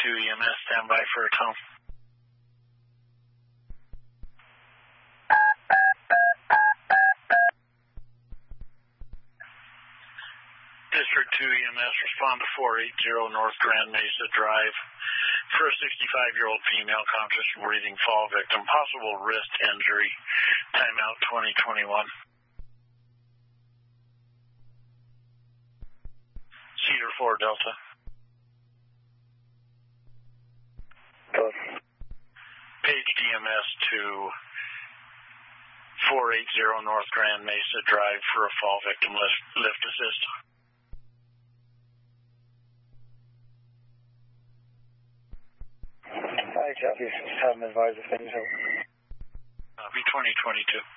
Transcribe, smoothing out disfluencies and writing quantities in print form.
EMS, stand by for a tone. District 2 EMS, respond to 480 North Grand Mesa Drive for a 65-year-old female, conscious breathing, fall victim, possible wrist injury. Timeout 2021. Cedar 4 Delta. Page DMS to 480 North Grand Mesa Drive for a fall victim, lift assist. Hi, Kathy. Just have an advisor things out. Copy 2022.